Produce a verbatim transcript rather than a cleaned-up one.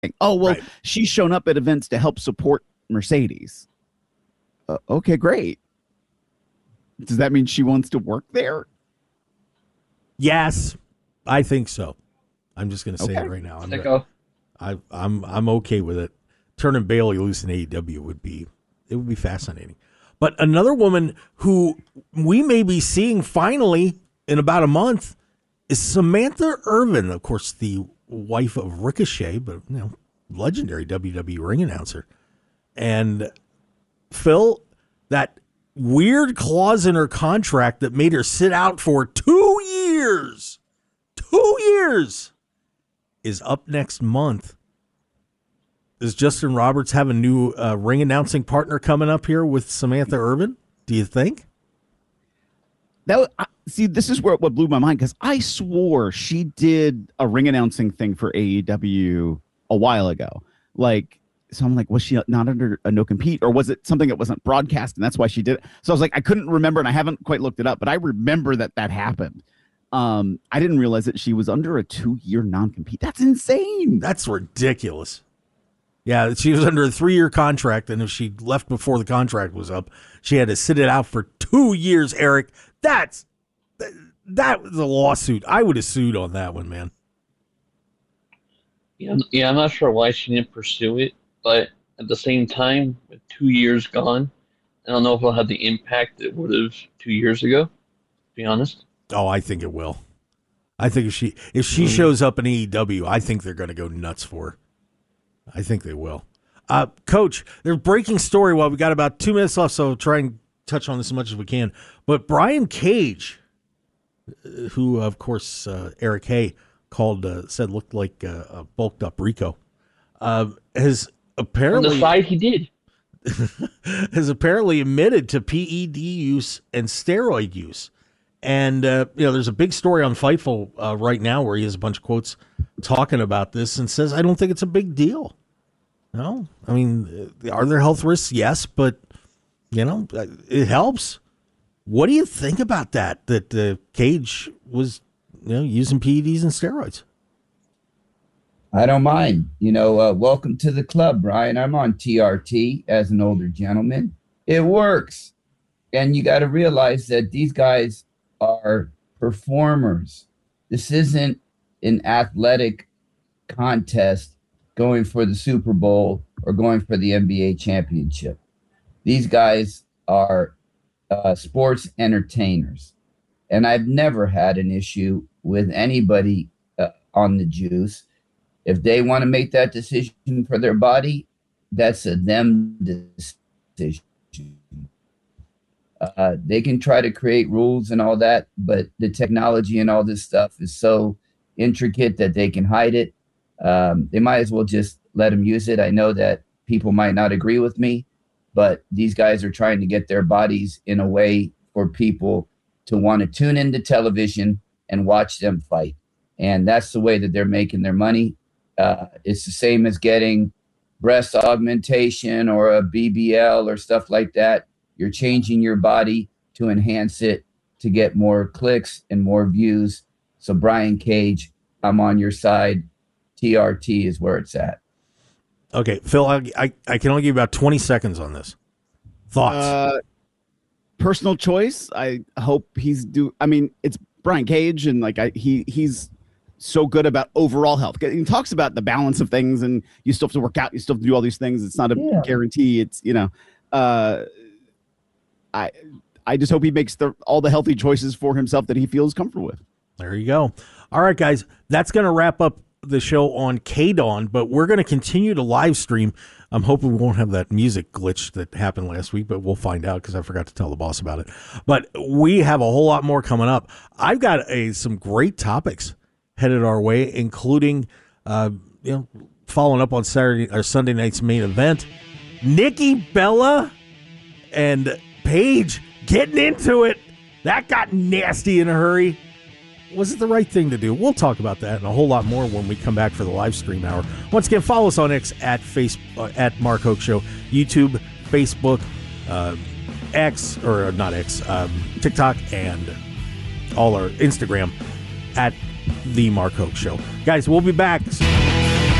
Oh, well, Right. she's shown up at events to help support Mercedes. Uh, okay, great. Does that mean she wants to work there? Yes, I think so. I'm just going to say Okay. it right now. I'm Sicko. I, I'm I'm okay with it. Turning Bailey loose in A E W would be it would be fascinating. But another woman who we may be seeing finally in about a month is Samantha Irvin, of course, the wife of Ricochet, but you know, legendary W W E ring announcer. And Phil, that weird clause in her contract that made her sit out for two years, two years, is up next month. Does Justin Roberts have a new uh, ring announcing partner coming up here with Samantha Irvin? Do you think? That was, I- see, this is where what blew my mind because I swore she did a ring announcing thing for A E W a while ago. Like, so I'm like, was she not under a no compete, or was it something that wasn't broadcast and that's why she did it? So I was like, I couldn't remember, and I haven't quite looked it up, but I remember that that happened. Um, I didn't realize that she was under a two-year non-compete. That's insane. That's ridiculous. Yeah, she was under a three-year contract, and if she left before the contract was up, she had to sit it out for two years, Eric. That's that, that was a lawsuit. I would have sued on that one, man. Yeah, I'm- yeah, I'm not sure why she didn't pursue it, but at the same time, with two years gone, I don't know if it'll have the impact it would have two years ago, to be honest. Oh, I think it will. I think if she if she shows up in A E W, I think they're going to go nuts for her. I think they will. Uh, Coach, there's breaking story while we got about two minutes left, so try and touch on this as much as we can. But Brian Cage, who, of course, uh, Eric Hay called, uh, said looked like uh, a bulked up Rico, uh, has On apparently the side, he did. has apparently admitted to P E D use and steroid use. And, uh, you know, there's a big story on Fightful uh, right now where he has a bunch of quotes talking about this and says, I don't think it's a big deal. No, I mean, are there health risks? Yes, but, you know, it helps. What do you think about that, that uh, Cage was, you know, using P E Ds and steroids? I don't mind. You know, uh, welcome to the club, Brian. I'm on T R T as an older gentleman. It works. And you got to realize that these guys are performers. This isn't an athletic contest going for the Super Bowl or going for the N B A championship. These guys are uh, sports entertainers. And I've never had an issue with anybody uh, on the juice. If they want to make that decision for their body, that's a them decision. Uh, they can try to create rules and all that, but the technology and all this stuff is so intricate that they can hide it. Um, they might as well just let them use it. I know that people might not agree with me, but these guys are trying to get their bodies in a way for people to want to tune into television and watch them fight. And that's the way that they're making their money. Uh, it's the same as getting breast augmentation or a B B L or stuff like that. You're changing your body to enhance it, to get more clicks and more views. So Brian Cage, I'm on your side. T R T is where it's at. Okay, Phil, I, I, I can only give you about twenty seconds on this. Thoughts? Uh, personal choice. I hope he's do. I mean, it's Brian Cage, and like I, he he's so good about overall health. He talks about the balance of things, and you still have to work out. You still have to do all these things. It's not a Yeah. guarantee. It's you know, uh, I I just hope he makes the all the healthy choices for himself that he feels comfortable with. There you go. All right, guys, that's going to wrap up the show on K D O N, but we're going to continue to live stream. I'm hoping we won't have that music glitch that happened last week, but we'll find out because I forgot to tell the boss about it. But we have a whole lot more coming up. I've got a, some great topics headed our way, including uh, you know, following up on Saturday or Sunday night's main event. Nikki Bella and Paige getting into it. That got nasty in a hurry. Was it the right thing to do? We'll talk about that and a whole lot more when we come back for the live stream hour. Once again, follow us on X at face uh, at Mark Hoke Show, YouTube, Facebook, uh, X or not X, um, TikTok, and all our Instagram at the Mark Hoke Show. Guys, we'll be back.